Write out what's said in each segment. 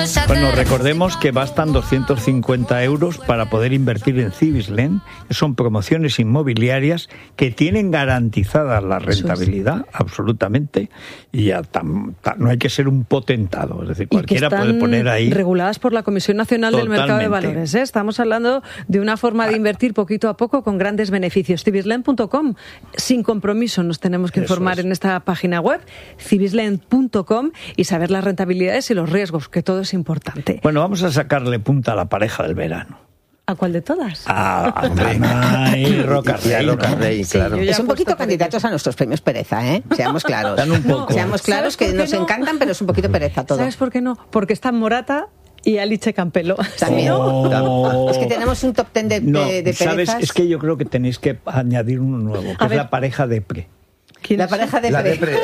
Bueno, recordemos que bastan 250 euros para poder invertir en Cibislen. Son promociones inmobiliarias que tienen garantizada la rentabilidad, absolutamente, y ya no hay que ser un potentado. Es decir, cualquiera puede poner ahí. Reguladas por la Comisión Nacional del Mercado de Valores. Estamos hablando de una forma de invertir poquito a poco con grandes beneficios. Cibislen.com, sin compromiso, nos tenemos que informar en esta página web, cibislen.com, y saber las rentabilidades y los riesgos, que todo es importante. Bueno, vamos a sacarle punta a la pareja del verano. ¿A cuál de todas? A Tana y Rocarrey, claro. Sí, es un poquito candidatos a nuestros premios pereza, ¿eh? Seamos claros. Seamos claros que nos encantan, pero es un poquito pereza todo. ¿Sabes por qué no? Porque están Morata y Alice Campelo. También. Es que tenemos un top 10 de perezas. ¿Sabes? Es que yo creo que tenéis que añadir uno nuevo, que es la pareja depre. La pareja de Pre.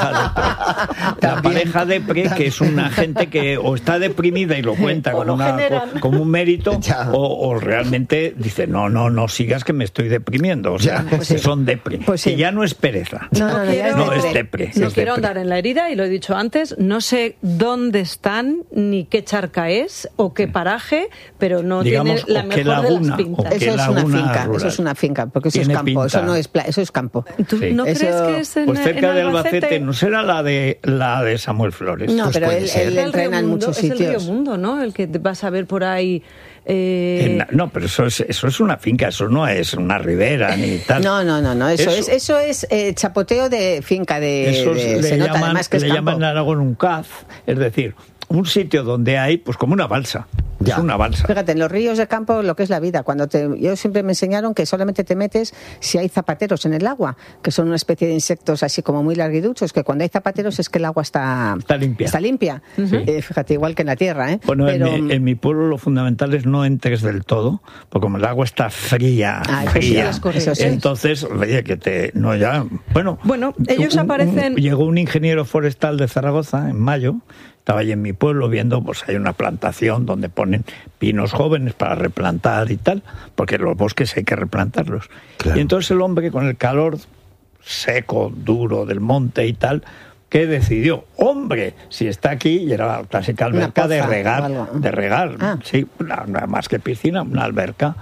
La pareja de Pre, que es una gente que o está deprimida y lo cuenta como un mérito, o realmente dice, no sigas que me estoy deprimiendo. O sea, son depre. Que ya no es pereza. No, es depre. No quiero andar en la herida, y lo he dicho antes, no sé dónde están, ni qué charca es, o qué paraje, pero no tiene la mejor laguna, de las pintas. Eso es una finca, porque eso es campo, eso es campo. ¿Tú no crees que es pues cerca de Albacete? No será la de Samuel Flores. No, pero él entrena en muchos sitios. Es el Río Mundo, ¿no? El que vas a ver por ahí. No, pero eso es una finca, eso no es una ribera ni tal. No, eso es chapoteo de finca le llaman en Aragón un caz, es decir, un sitio donde hay pues como una balsa. Es una balsa. Fíjate, en los ríos de campo lo que es la vida. Yo siempre me enseñaron que solamente te metes si hay zapateros en el agua, que son una especie de insectos así como muy larguiduchos, que cuando hay zapateros es que el agua está limpia. Fíjate, igual que en la tierra, ¿eh? Bueno, pero en mi pueblo lo fundamental es no entres del todo, porque como el agua está fría, entonces, oye, Bueno, ellos aparecen. Llegó un ingeniero forestal de Zaragoza en mayo. Estaba allí en mi pueblo viendo, pues hay una plantación donde ponen pinos jóvenes para replantar y tal, porque los bosques hay que replantarlos. Claro. Y entonces el hombre, con el calor seco, duro del monte y tal, ¿qué decidió? Hombre, si está aquí, y era la clásica alberca de regar, sí, nada más que piscina, una alberca.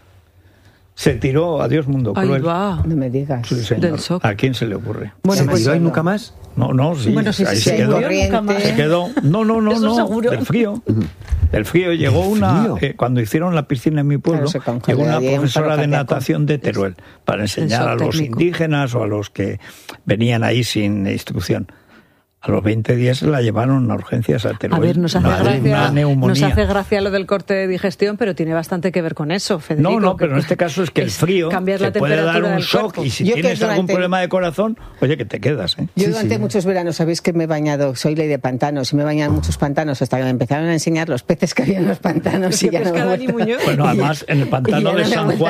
Se tiró, adiós mundo cruel. Ahí va. No me digas. Sí, señor. ¿A quién se le ocurre? Bueno, ¿se tiró y nunca más? No, sí. Bueno, ahí se quedó. Se quedó. No. Del frío. Del frío. Llegó cuando hicieron la piscina en mi pueblo, llegó una profesora de natación de Teruel para enseñar a los indígenas o a los que venían ahí sin instrucción. A los 20 días se la llevaron a urgencias a Teruel. A ver, nos hace gracia lo del corte de digestión, pero tiene bastante que ver con eso, Federico. No, pero en este caso es que el frío te puede dar un shock, y si tienes algún problema de corazón, oye, que te quedas. Yo durante muchos veranos, sabéis que me he bañado, soy ley de pantanos, y me he bañado en muchos pantanos hasta que me empezaron a enseñar los peces que había en los pantanos. Y ya no bueno, además, en el pantano de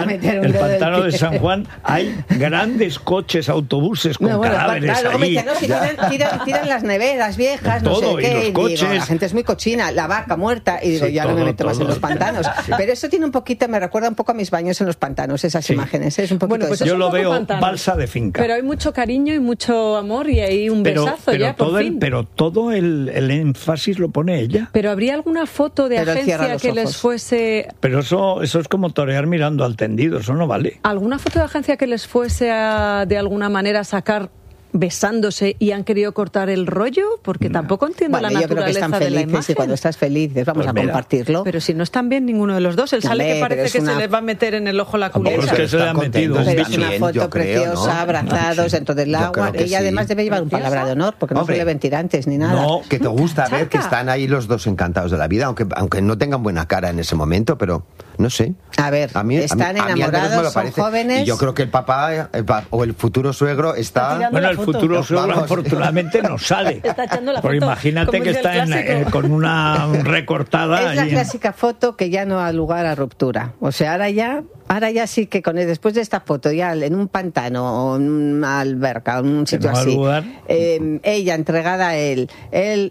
San Juan, hay grandes coches, autobuses con cadáveres ahí. Tiran las neveras viejas, no sé qué, y digo, la gente es muy cochina, la vaca muerta, y digo, ya no me meto más en los pantanos. Pero eso tiene un poquito, me recuerda un poco a mis baños en los pantanos, esas imágenes, es un poquito. Bueno, pues yo lo veo balsa de finca. Pero hay mucho cariño y mucho amor, y hay un besazo ya, por fin. Pero todo el énfasis lo pone ella. Pero ¿habría alguna foto de agencia que les fuese...? Pero eso es como torear mirando al tendido, eso no vale. ¿Alguna foto de agencia que les fuese de alguna manera sacar besándose y han querido cortar el rollo? Porque tampoco entiendo la naturaleza, yo creo que están felices, de la imagen. Y cuando estás feliz, vamos a compartirlo. Pero si no están bien ninguno de los dos, sale que parece que se les va a meter en el ojo la culebra. Es que se le han metido. Pero es una foto preciosa, abrazados dentro del agua. Ella además debe llevar un palabra de honor, porque no suele ver tirantes ni nada. No, que te gusta ver que están ahí los dos encantados de la vida, aunque no tengan buena cara en ese momento, pero no sé. A ver, están enamorados, son jóvenes. Y yo creo que el papá o el futuro suegro está... Bueno, el futuro suegro afortunadamente no sale. Porque imagínate que está con una recortada. Es la clásica foto que ya no da lugar a ruptura. O sea, ahora ya sí que después de esta foto, ya en un pantano o en una alberca o en un sitio así, ella entregada a él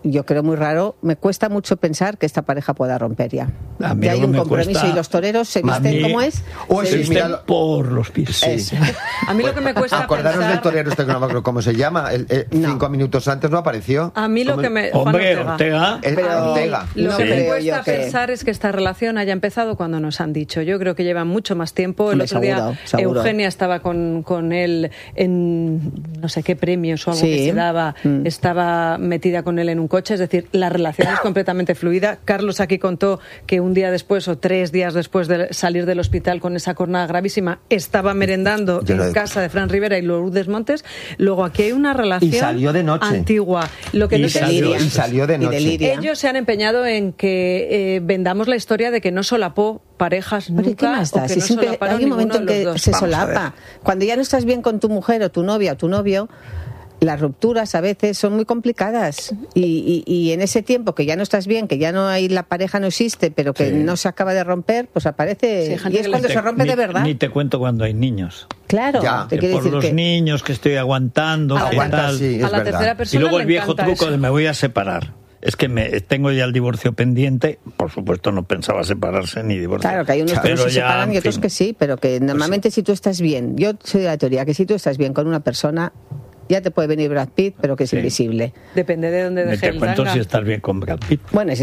yo creo muy raro, me cuesta mucho pensar que esta pareja pueda romper ya. Ya hay un compromiso y los toreros se visten como es. Se visten por los pies. Sí. A mí lo que me cuesta acordaros pensar... del torero este que no me acuerdo cómo se llama, 5 minutos antes no apareció. A mí lo que me... Ortega. Ortega. Lo que me cuesta pensar es que esta relación haya empezado cuando nos han dicho. Yo creo que llevan mucho más tiempo. El otro día Eugenia estaba con él en no sé qué premios o algo que se daba, estaba metida con él en un coche, es decir, la relación es completamente fluida. Carlos aquí contó que un día después o 3 días después de salir del hospital con esa cornada gravísima, estaba merendando en casa de Fran Rivera y Lourdes Montes. Luego aquí hay una relación salió de noche. Antigua. Lo que y salió de noche. Ellos se han empeñado en que vendamos la historia de que no solapó parejas nunca. ¿Qué más da? Si no siempre hay un momento en que se solapa. Cuando ya no estás bien con tu mujer o tu novia o tu novio, las rupturas a veces son muy complicadas y en ese tiempo que ya no estás bien, que ya no hay, la pareja no existe, pero que no se acaba de romper, pues aparece y es cuando se rompe de verdad. Ni te cuento cuando hay niños. Claro, te quiero decir los niños que estoy aguantando, a la tercera persona y luego el viejo truco eso. de me voy a separar. Es que tengo ya el divorcio pendiente. Por supuesto, no pensaba separarse ni divorciar. Claro, que hay unos que no se separan y otros que sí, pero que normalmente si tú estás bien, yo soy de la teoría que si tú estás bien con una persona, ya te puede venir Brad Pitt, pero que es invisible. Depende de dónde deje el cuento si estás bien con Brad Pitt. Bueno,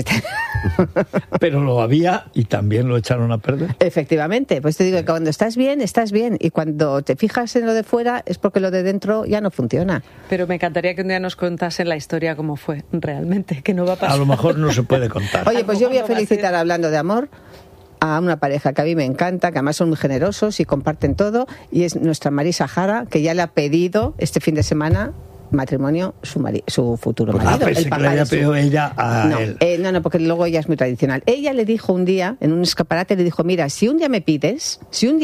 pero lo había y también lo echaron a perder. Efectivamente, pues te digo que cuando estás bien, y cuando te fijas en lo de fuera es porque lo de dentro ya no funciona. Pero me encantaría que un día nos contasen la historia cómo fue realmente, que no va a pasar. A lo mejor no se puede contar. Oye, pues yo voy a felicitar, hablando de amor, a una pareja que a mí me encanta, que además son muy generosos y comparten todo, y es nuestra Marisa Jara, que ya le ha pedido este fin de semana matrimonio su futuro marido. Pensé que le había pedido ella a él. No, porque luego ella es muy tradicional. Ella le dijo un día, en un escaparate, le dijo, mira, si un día me pides,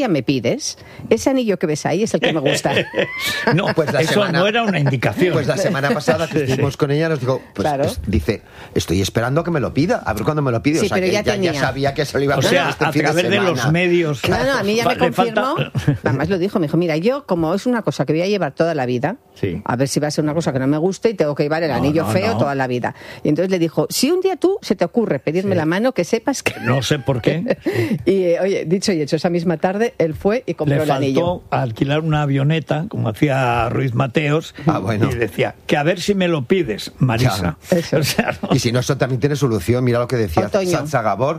ese anillo que ves ahí es el que me gusta. No, pues no era una indicación. Pues la semana pasada que estuvimos con ella nos dijo, dice, estoy esperando que me lo pida, a ver cuándo me lo pide. Sí, o sea, pero que ya sabía que se lo iba a pedir este fin de semana. A través de los medios. No, a mí ya me confirmó, además lo dijo, me dijo, mira, yo como es una cosa que voy a llevar toda la vida, a ver si va a ser una cosa que no me guste y tengo que llevar el anillo feo toda la vida. Y entonces le dijo, si un día tú se te ocurre pedirme la mano, que sepas que... No sé por qué. Y oye, dicho y hecho, esa misma tarde él fue y compró el anillo. Le faltó alquilar una avioneta, como hacía Ruiz Mateos, y decía, que a ver si me lo pides, Marisa. O sea, y si no, eso también tiene solución. Mira lo que decía Satsa Gabor,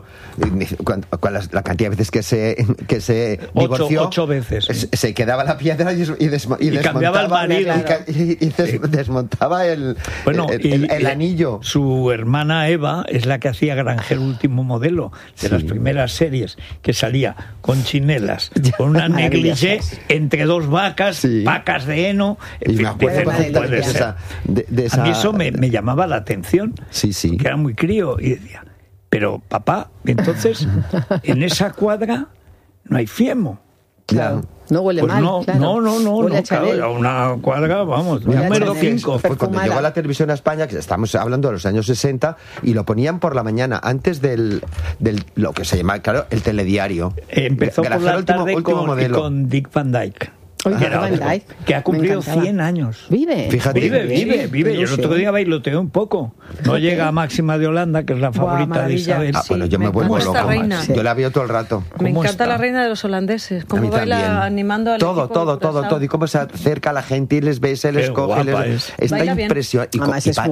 la cantidad de veces que se divorció. 8 veces. Se quedaba la piedra y cambiaba el marido. Y desmontaba el anillo. Su hermana Eva es la que hacía Granjero Último Modelo, de las primeras series, que salía con chinelas, con una negligé entre 2 vacas, vacas de heno. Y me acuerdo de esa. A mí eso me llamaba la atención, que era muy crío, y decía, pero papá, entonces en esa cuadra no hay fiemo. Claro. No huele mal. No, claro, una cuadra, vamos, número 5. Fue cuando llegó a la televisión a España, que estamos hablando de los años 60, y lo ponían por la mañana, antes del lo que se llama, claro, el telediario. Empezó por la tarde con Dick Van Dyke. Que ha cumplido 100 años. Vive. Fíjate. Vive. Yo el otro día bailoteé un poco. No llega a Máxima de Holanda, que es la favorita de Isabel. Bueno, yo me vuelvo loco. Yo la veo todo el rato. Me encanta la reina de los holandeses. Cómo baila animando al equipo. Todo. Y cómo se acerca a la gente y les besa, les coge. Está impresionante. Además es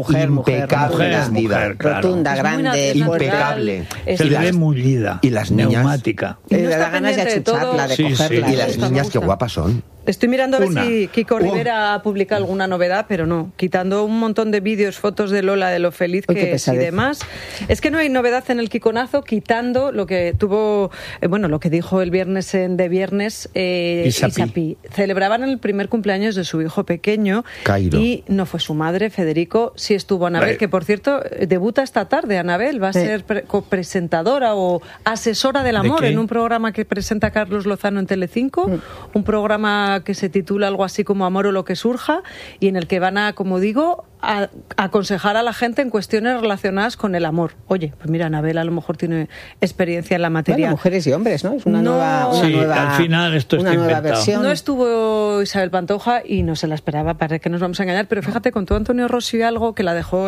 mujer. Rotunda, grande, impecable. Se le ve mullida. Y las niñas. Neumática. Y le da ganas de achucharla, de cogerla. Y las niñas, qué guapas son. Estoy mirando a ver si Kiko Rivera ha publicado alguna novedad, pero no. Quitando un montón de vídeos, fotos de Lola, de lo feliz que es y demás. Es que no hay novedad en el Kikonazo, quitando lo que tuvo, lo que dijo el viernes de viernes Isapi. Celebraban el primer cumpleaños de su hijo pequeño. Cairo. Y no fue su madre, Federico, sí estuvo Anabel, que por cierto debuta esta tarde. Anabel va a ser copresentadora o asesora del amor en un programa que presenta Carlos Lozano en Telecinco, un programa que se titula algo así como Amor o lo que surja, y en el que van a, como digo, aconsejar a la gente en cuestiones relacionadas con el amor. Oye, pues mira, Anabel a lo mejor tiene experiencia en la materia. Bueno, mujeres y hombres, ¿no? Es una nueva al final esto está inventado. Versión. No estuvo Isabel Pantoja y no se la esperaba, para que nos vamos a engañar, pero fíjate, contó Antonio Rossi algo que la dejó,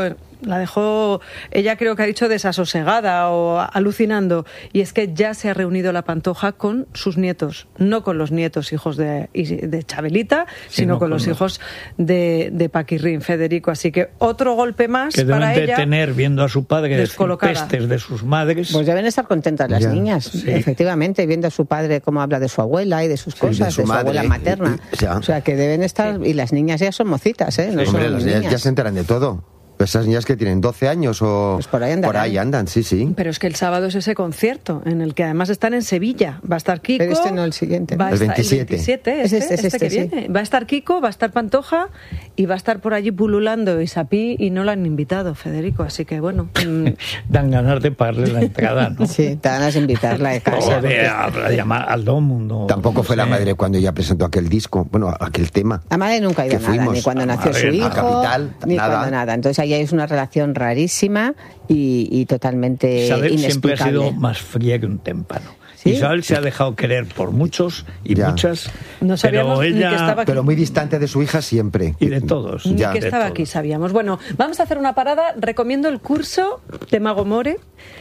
ella creo que ha dicho desasosegada o alucinando, y es que ya se ha reunido la Pantoja con sus nietos, no con los nietos hijos de Chabelita, sino con los hijos de Paquirrín, Federico. Así que otro golpe más que para deben ella. De tener, viendo a su padre decir pestes de sus madres. Pues deben estar contentas las niñas, efectivamente, viendo a su padre cómo habla de su abuela y de sus cosas, de su abuela materna. O sea, que deben estar, y las niñas ya son mocitas, ¿eh? No son las niñas ya se enteran de todo. Esas niñas que tienen 12 años o pues por ahí andan, sí. Pero es que el sábado es ese concierto, en el que además están en Sevilla. Va a estar Kiko. Pero este no, el siguiente. El 27. Este que viene. Va a estar Kiko, va a estar Pantoja y va a estar por allí pululando Isapí, y no la han invitado, Federico. Así que bueno. Dan ganas de pagarle la entrada, ¿no? Sí, te ganas de invitarla de casa. O de llamar al domo. Tampoco fue la madre cuando ella presentó aquel disco, aquel tema. La madre nunca ha ido a nada, ni cuando nació su hijo, Capital, ni cuando nada. Entonces ahí es una relación rarísima y totalmente Isabel inexplicable. Siempre ha sido más fría que un témpano. ¿Sí? Isabel se ha dejado querer por muchos y muchas, no sabíamos pero ella... ni que estaba aquí. Pero muy distante de su hija siempre. Y de todos. Ni que estaba aquí, sabíamos. Bueno, vamos a hacer una parada. Recomiendo el curso de Mago More,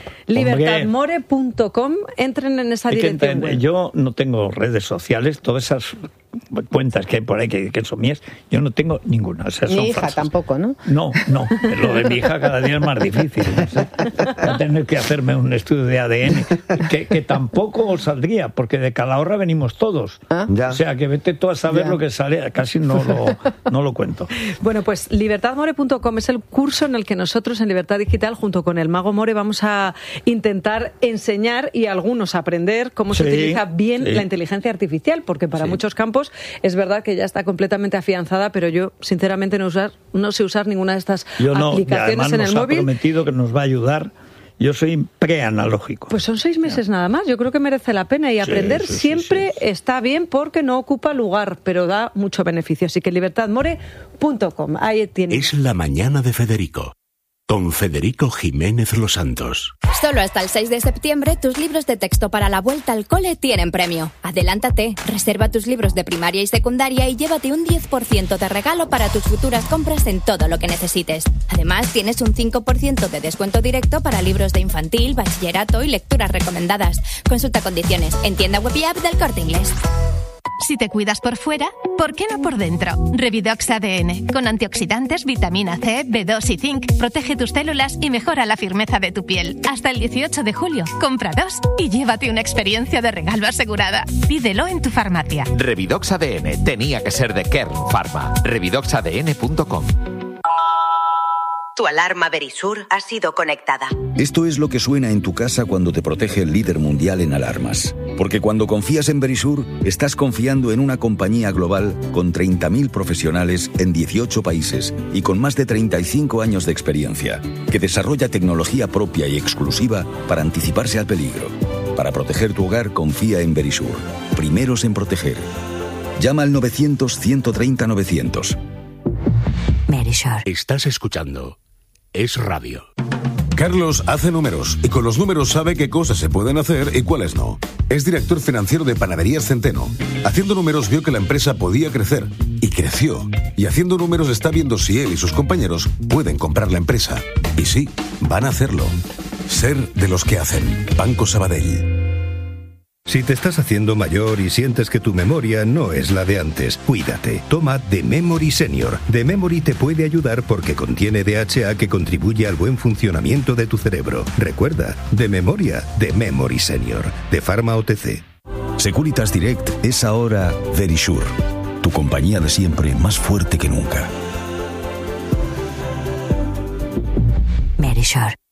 libertadmore.com. Entren en esa dirección web. Yo no tengo redes sociales, todas esas cuentas que hay por ahí que son mías, yo no tengo ninguna. O sea, mi son hija falsas. tampoco, ¿no? No, lo de mi hija cada día es más difícil. No sé. Voy a tener que hacerme un estudio de ADN, que tampoco saldría, porque de Calahorra venimos todos. O sea, que vete tú a saber lo que sale, casi no lo cuento. Bueno, pues libertadmore.com es el curso en el que nosotros en Libertad Digital, junto con el Mago More, vamos a intentar enseñar y algunos aprender cómo se utiliza bien la inteligencia artificial, porque para muchos campos es verdad que ya está completamente afianzada, pero yo sinceramente no sé usar ninguna de estas aplicaciones en el móvil. Nos ha prometido que nos va a ayudar. Yo soy preanalógico. Pues son 6 meses nada más. Yo creo que merece la pena, y aprender siempre está bien, porque no ocupa lugar, pero da mucho beneficio. Así que libertadmore.com, ahí tiene. Es la mañana de Federico, con Federico Jiménez Los Santos. Solo hasta el 6 de septiembre, tus libros de texto para la vuelta al cole tienen premio. Adelántate, reserva tus libros de primaria y secundaria y llévate un 10% de regalo para tus futuras compras en todo lo que necesites. Además, tienes un 5% de descuento directo para libros de infantil, bachillerato y lecturas recomendadas. Consulta condiciones en tienda web y app del Corte Inglés. Si te cuidas por fuera, ¿por qué no por dentro? Revidox ADN, con antioxidantes, vitamina C, B2 y zinc, protege tus células y mejora la firmeza de tu piel. Hasta el 18 de julio, compra 2 y llévate una experiencia de regalo asegurada. Pídelo en tu farmacia. Revidox ADN tenía que ser de Kern Pharma. Revidoxadn.com. Tu alarma Verisur ha sido conectada. Esto es lo que suena en tu casa cuando te protege el líder mundial en alarmas. Porque cuando confías en Verisur, estás confiando en una compañía global con 30.000 profesionales en 18 países y con más de 35 años de experiencia, que desarrolla tecnología propia y exclusiva para anticiparse al peligro. Para proteger tu hogar, confía en Verisur. Primeros en proteger. Llama al 900-130-900. Verisur. Estás escuchando Es Radio. Carlos hace números y con los números sabe qué cosas se pueden hacer y cuáles no. Es director financiero de Panaderías Centeno. Haciendo números vio que la empresa podía crecer y creció. Y haciendo números está viendo si él y sus compañeros pueden comprar la empresa. Y sí, van a hacerlo. Ser de los que hacen. Banco Sabadell. Si te estás haciendo mayor y sientes que tu memoria no es la de antes, cuídate. Toma The Memory Senior. The Memory te puede ayudar porque contiene DHA que contribuye al buen funcionamiento de tu cerebro. Recuerda, de memoria, The Memory Senior, de Pharma OTC. Securitas Direct es ahora Verisur. Tu compañía de siempre, más fuerte que nunca. Verisur.